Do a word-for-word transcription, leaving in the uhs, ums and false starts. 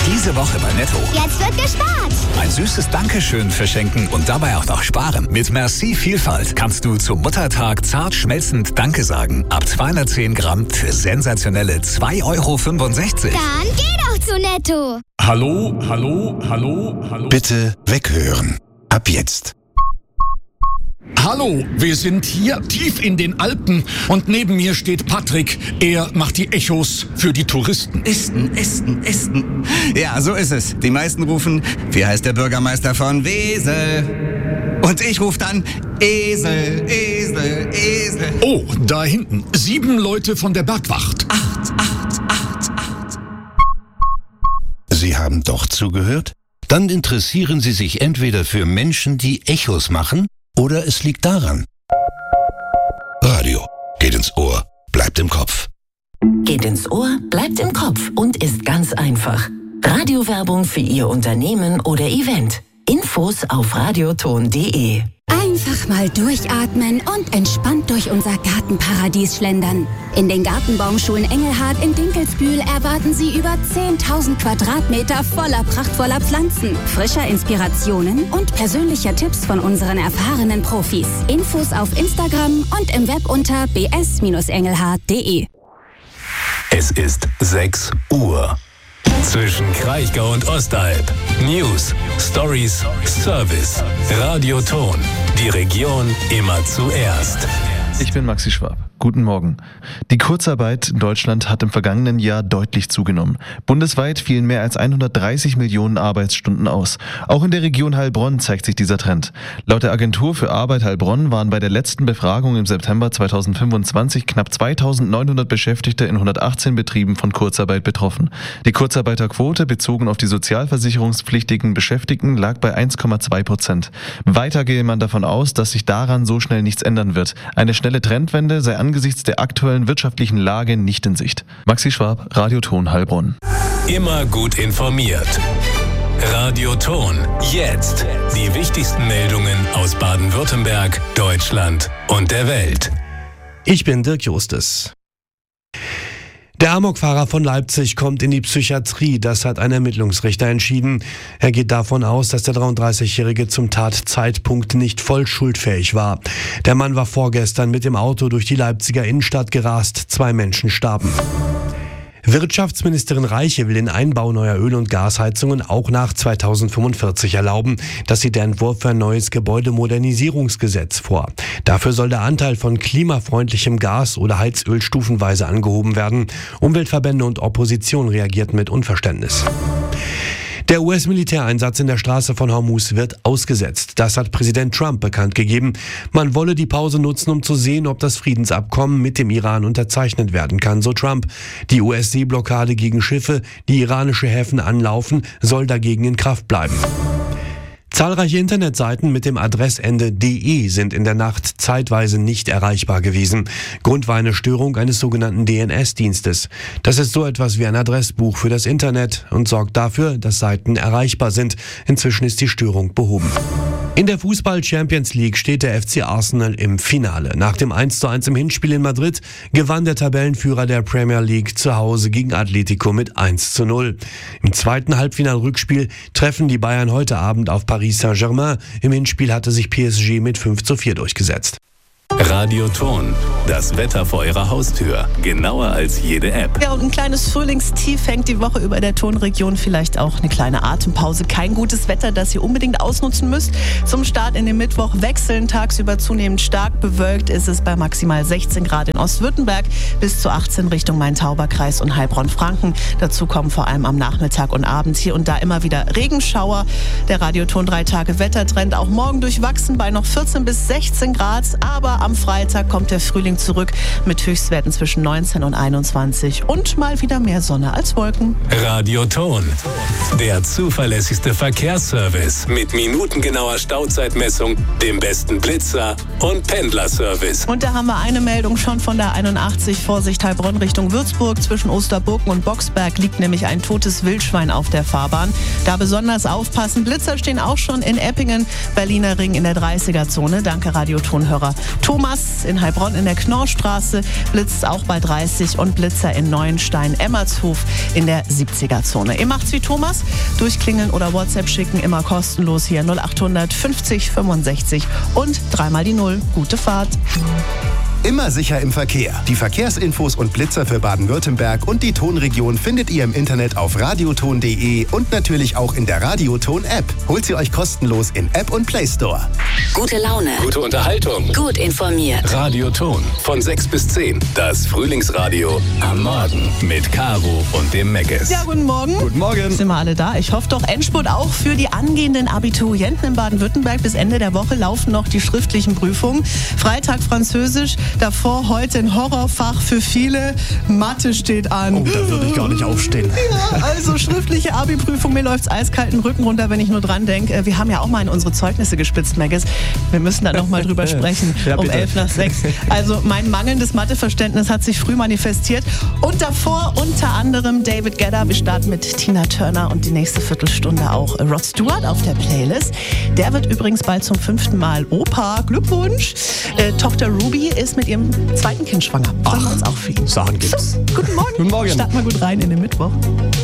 Diese Woche bei Netto. Jetzt wird gespart. Ein süßes Dankeschön verschenken und dabei auch noch sparen. Mit Merci Vielfalt kannst du zum Muttertag zart schmelzend Danke sagen. Ab zweihundertzehn Gramm für sensationelle zwei Euro fünfundsechzig. Dann geh doch zu Netto. Hallo, hallo, hallo, hallo. Bitte weghören. Ab jetzt. Hallo, wir sind hier tief in den Alpen und neben mir steht Patrick. Er macht die Echos für die Touristen. Esten, Esten, Esten. Ja, so ist es. Die meisten rufen, wie heißt der Bürgermeister von Wesel? Und ich rufe dann Esel, Esel, Esel. Oh, da hinten. Sieben Leute von der Bergwacht. Acht, acht, acht, acht. Sie haben doch zugehört? Dann interessieren Sie sich entweder für Menschen, die Echos machen, oder es liegt daran. Radio geht ins Ohr, bleibt im Kopf. Geht ins Ohr, bleibt im Kopf und ist ganz einfach. Radiowerbung für Ihr Unternehmen oder Event. Infos auf radioton punkt de. Einfach mal durchatmen und entspannt durch unser Gartenparadies schlendern. In den Gartenbaumschulen Engelhardt in Dinkelsbühl erwarten Sie über zehntausend Quadratmeter voller prachtvoller Pflanzen, frischer Inspirationen und persönlicher Tipps von unseren erfahrenen Profis. Infos auf Instagram und im Web unter b s engelhardt punkt de. Es ist sechs Uhr. Zwischen Kraichgau und Ostalb. News, Stories, Service. Radioton. Die Region immer zuerst. Ich bin Maxi Schwab. Guten Morgen. Die Kurzarbeit in Deutschland hat im vergangenen Jahr deutlich zugenommen. Bundesweit fielen mehr als hundertdreißig Millionen Arbeitsstunden aus. Auch in der Region Heilbronn zeigt sich dieser Trend. Laut der Agentur für Arbeit Heilbronn waren bei der letzten Befragung im September zweitausendfünfundzwanzig knapp zweitausendneunhundert Beschäftigte in hundertachtzehn Betrieben von Kurzarbeit betroffen. Die Kurzarbeiterquote bezogen auf die sozialversicherungspflichtigen Beschäftigten lag bei eins Komma zwei Prozent. Weiter gehe man davon aus, dass sich daran so schnell nichts ändern wird. Eine schnelle Trendwende sei angesichts der aktuellen wirtschaftlichen Lage nicht in Sicht. Maxi Schwab, Radioton Heilbronn. Immer gut informiert. Radioton. Jetzt. Die wichtigsten Meldungen aus Baden-Württemberg, Deutschland und der Welt. Ich bin Dirk Justus. Der Amokfahrer von Leipzig kommt in die Psychiatrie, das hat ein Ermittlungsrichter entschieden. Er geht davon aus, dass der dreiunddreißigjährige zum Tatzeitpunkt nicht voll schuldfähig war. Der Mann war vorgestern mit dem Auto durch die Leipziger Innenstadt gerast, zwei Menschen starben. Wirtschaftsministerin Reiche will den Einbau neuer Öl- und Gasheizungen auch nach zweitausendfünfundvierzig erlauben. Das sieht der Entwurf für ein neues Gebäudemodernisierungsgesetz vor. Dafür soll der Anteil von klimafreundlichem Gas oder Heizöl stufenweise angehoben werden. Umweltverbände und Opposition reagierten mit Unverständnis. Der U S-Militäreinsatz in der Straße von Hormuz wird ausgesetzt. Das hat Präsident Trump bekannt gegeben. Man wolle die Pause nutzen, um zu sehen, ob das Friedensabkommen mit dem Iran unterzeichnet werden kann, so Trump. Die U S-Seeblockade gegen Schiffe, die iranische Häfen anlaufen, soll dagegen in Kraft bleiben. Zahlreiche Internetseiten mit dem Adressende .de sind in der Nacht zeitweise nicht erreichbar gewesen. Grund war eine Störung eines sogenannten D N S-Dienstes. Das ist so etwas wie ein Adressbuch für das Internet und sorgt dafür, dass Seiten erreichbar sind. Inzwischen ist die Störung behoben. In der Fußball-Champions League steht der F C Arsenal im Finale. Nach dem eins zu eins im Hinspiel in Madrid gewann der Tabellenführer der Premier League zu Hause gegen Atletico mit eins zu null. Im zweiten Halbfinal-Rückspiel treffen die Bayern heute Abend auf Paris Saint-Germain. Im Hinspiel hatte sich P S G mit fünf zu vier durchgesetzt. Radioton. Das Wetter vor Ihrer Haustür. Genauer als jede App. Ja, und ein kleines Frühlingstief hängt die Woche über der Tonregion. Vielleicht auch eine kleine Atempause. Kein gutes Wetter, das ihr unbedingt ausnutzen müsst. Zum Start in den Mittwoch wechseln. Tagsüber zunehmend stark bewölkt ist es bei maximal sechzehn Grad in Ostwürttemberg bis zu achtzehn Richtung Main-Tauber-Kreis und Heilbronn-Franken. Dazu kommen vor allem am Nachmittag und Abend hier und da immer wieder Regenschauer. Der Radioton drei Tage Wettertrend auch morgen durchwachsen bei noch vierzehn bis sechzehn Grad. Aber am Freitag kommt der Frühling zurück mit Höchstwerten zwischen neunzehn und einundzwanzig und mal wieder mehr Sonne als Wolken. Radioton. Der zuverlässigste Verkehrsservice mit minutengenauer Stauzeitmessung, dem besten Blitzer und Pendlerservice. Und da haben wir eine Meldung schon von der einundachtzig. Vorsicht Heilbronn Richtung Würzburg. Zwischen Osterburken und Boxberg liegt nämlich ein totes Wildschwein auf der Fahrbahn. Da besonders aufpassen. Blitzer stehen auch schon in Eppingen, Berliner Ring in der dreißiger Zone. Danke Radiotonhörer Thomas Thomas in Heilbronn in der Knorrstraße blitzt auch bei dreißig und Blitzer in Neuenstein-Emmershof in der siebziger-Zone. Ihr macht's wie Thomas, durchklingeln oder WhatsApp schicken, immer kostenlos hier null achthundert fünfzig fünfundsechzig und dreimal die Null. Gute Fahrt. Immer sicher im Verkehr. Die Verkehrsinfos und Blitzer für Baden-Württemberg und die Tonregion findet ihr im Internet auf radioton punkt de und natürlich auch in der Radioton-App. Holt sie euch kostenlos in App und Play Store. Gute Laune. Gute Unterhaltung. Gut informiert. Radioton. Von sechs bis zehn. Das Frühlingsradio am Morgen. Mit Caro und dem Meckes. Ja, guten Morgen. Guten Morgen. Sind wir alle da? Ich hoffe doch, Endspurt auch für die angehenden Abiturienten in Baden-Württemberg. Bis Ende der Woche laufen noch die schriftlichen Prüfungen. Freitag Französisch, davor heute ein Horrorfach für viele. Mathe steht an. Oh, da würde ich gar nicht aufstehen. Ja, also schriftliche Abi-Prüfung. Mir läuft's eiskalt den Rücken runter, wenn ich nur dran denke. Wir haben ja auch mal in unsere Zeugnisse gespitzt, Meckes. Wir müssen da noch mal drüber sprechen. Ja, um bitte. elf nach sechs. Also mein mangelndes Matheverständnis hat sich früh manifestiert. Und davor unter anderem David Guetta. Wir starten mit Tina Turner und die nächste Viertelstunde auch Rod Stewart auf der Playlist. Der wird übrigens bald zum fünften Mal Opa. Glückwunsch. Äh, Tochter Ruby ist mit ihrem zweiten Kind schwanger. Freuen wir uns auch für ihn. Sachen gibt's. So, guten Morgen. Guten Morgen. Starten wir gut rein in den Mittwoch.